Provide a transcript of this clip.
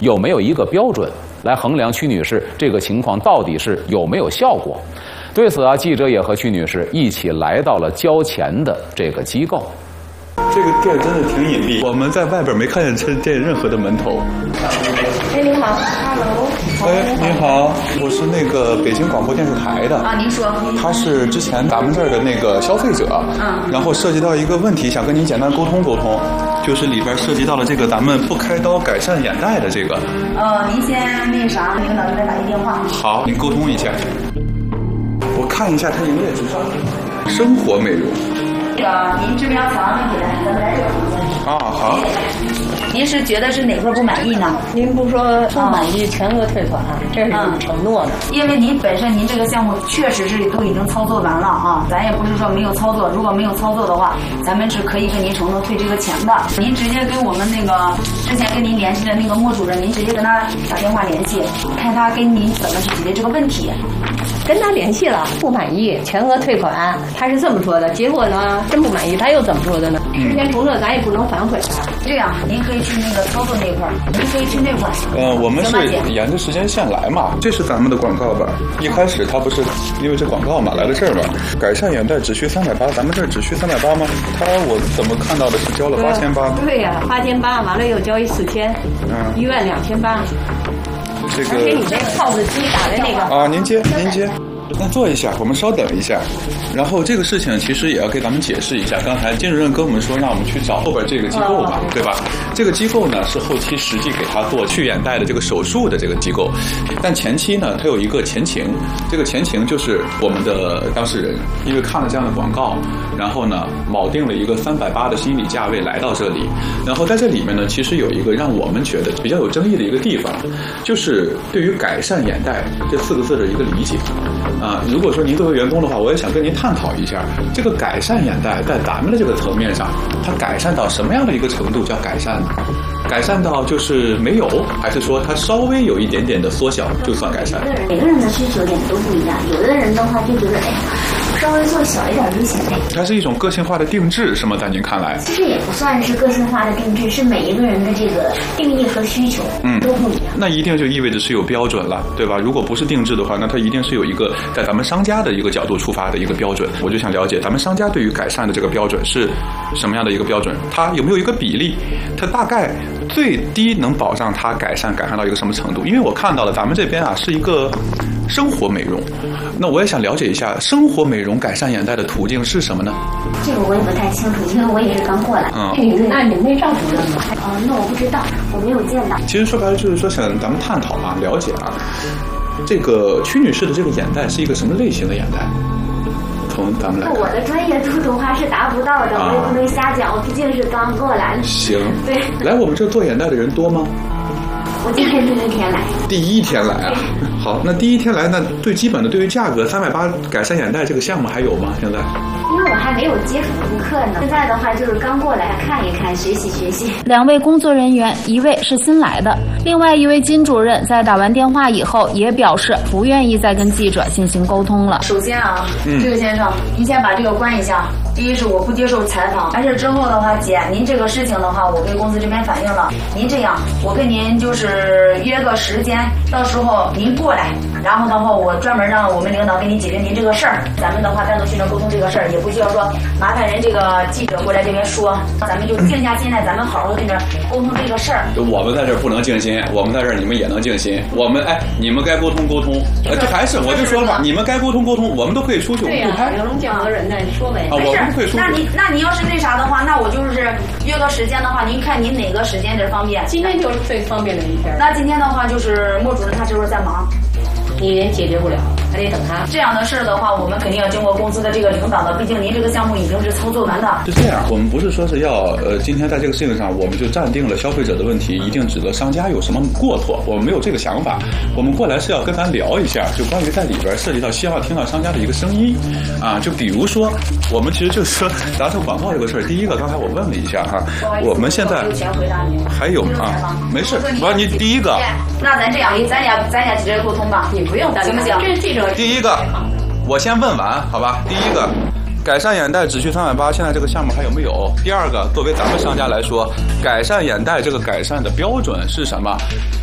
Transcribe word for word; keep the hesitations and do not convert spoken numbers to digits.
有没有一个标准来衡量曲女士这个情况到底是有没有效果？对此啊，记者也和曲女士一起来到了交钱的这个机构。 这个店真的挺隐蔽，我们在外边没看见这店任何的门头。 哎，你好 ，Hello。 哎，你好，我是那个北京广播电视台的。 啊，您说。 他是之前咱们这儿的那个消费者，嗯，然后涉及到一个问题，想跟您简单沟通沟通，就是里边涉及到了这个咱们不开刀改善眼袋的这个。 呃，您先那啥，领导再打一电话。 好，您沟通一下。我看一下他营业执照，生活美容。 那个，您这边要采完问题的，咱们来这个房间。 啊，好。 您是觉得是哪块不满意呢？ 您不说不满意全额退款，这是你承诺的。 因为您本身您这个项目确实是都已经操作完了啊，咱也不是说没有操作，如果没有操作的话，咱们是可以跟您承诺退这个钱的。您直接跟我们那个之前跟您联系的那个莫主任，您直接跟他打电话联系，看他跟您怎么去解决这个问题。 跟他联系了，不满意，全额退款，他是这么说的。结果呢，真不满意，他又怎么说的呢？之前重设咱也不能反悔啊。 这样，您可以去那个操作那块儿，您可以去那块儿。 呃，我们是沿着时间线来嘛，这是咱们的广告吧？一开始他不是因为这广告嘛，来了这儿嘛，改善眼袋只需三百八，咱们这儿只需三百八吗？他我怎么看到的是交了八千八？ 对呀、啊，八千八，完了又交一四千，嗯，一万两千八。 这个， 而且你这个 P O S 机打的那个啊，您接您接，那坐一下，我们稍等一下。然后这个事情其实也要给咱们解释一下。刚才金主任跟我们说，让我们去找后边这个机构嘛，对吧？这个机构呢是后期实际给他做去眼袋的这个手术的这个机构，但前期呢它有一个前情，这个前情就是我们的当事人因为看了这样的广告，然后呢铆定了一个三百八的心理价位来到这里，然后在这里面呢其实有一个让我们觉得比较有争议的一个地方，就是对于改善眼袋这四个字的一个理解。啊，如果说您作为员工的话，我也想跟您探讨一下，这个改善眼袋在咱们的这个层面上，它改善到什么样的一个程度叫改善呢？改善到就是没有，还是说它稍微有一点点的缩小就算改善？ 每个人的需求点都不一样，有的人的话就觉得，哎，稍微做小一点就行了。 它是一种个性化的定制，是吗？在您看来？ 其实也不算是个性化的定制，是每一个人的这个定义和需求嗯都不一样。 那一定就意味着是有标准了，对吧？如果不是定制的话，那它一定是有一个在咱们商家的一个角度出发的一个标准。我就想了解咱们商家对于改善的这个标准是什么样的一个标准？它有没有一个比例？它大概最低能保障它改善改善到一个什么程度？因为我看到了咱们这边啊是一个生活美容，那我也想了解一下生活美容改善眼袋的途径是什么呢？ 这个我也不太清楚，因为我也是刚过来。 嗯， 那你没赵主任吗？ 哦，那我不知道，我没有见到。 其实说白了就是说想咱们探讨啊，了解啊，这个曲女士的这个眼袋是一个什么类型的眼袋？从咱们来看， 我的专业度的话是达不到的，啊、我也不能瞎讲，我毕竟是刚过来的。 行， 对， 来我们这做眼袋的人多吗？ 我今天第一天来。 第一天来啊，好，那第一天来，那最基本的对于价格三百八改善眼袋这个项目还有吗？现在？ 因为我还没有接触顾客呢，现在的话就是刚过来看一看，学习学习。 两位工作人员，一位是新来的，另外一位金主任在打完电话以后也表示不愿意再跟记者进行沟通了。 首先啊，嗯、这个先生，您先把这个关一下。第一是我不接受采访，完事之后的话，姐，您这个事情的话，我跟公司这边反映了。您这样，我跟您就是约个时间，到时候您过来，然后的话，我专门让我们领导给您解决您这个事儿。咱们的话单独去那沟通这个事儿，也不需要说麻烦人这个记者过来这边说，咱们就静下心来，咱们好好跟着沟通这个事儿。 我们在这儿不能静心，我们在这儿你们也能静心。我们哎，你们该沟通沟通，呃，这还是我就说了吧，你们该沟通沟通，我们都可以出去，我们不拍。 有能讲的人呢，你说呗。 啊，我们。 那你那你要是那啥的话，那我就是约个时间的话，您看您哪个时间这方便？ 今天就是最方便的一天。 那今天的话，就是莫主任他这会儿在忙， 你也解决不了，还得等他。 这样的事儿的话，我们肯定要经过公司的这个领导的，毕竟您这个项目已经是操作完的。 是这样，我们不是说是要呃，今天在这个事情上，我们就站定了消费者的问题，一定指责商家有什么过错，我们没有这个想法。我们过来是要跟咱聊一下，就关于在里边涉及到希望听到商家的一个声音啊，就比如说，我们其实就是说，咱这广告这个事儿，第一个刚才我问了一下哈，我们现在还有啊，没事，我你第一个， 那咱这样，咱俩咱俩直接沟通吧， 你不用担心， 行不行？ 这是记者。 第一个，我先问完，好吧？第一个，改善眼袋只需三百八，现在这个项目还有没有？第二个，作为咱们商家来说，改善眼袋这个改善的标准是什么？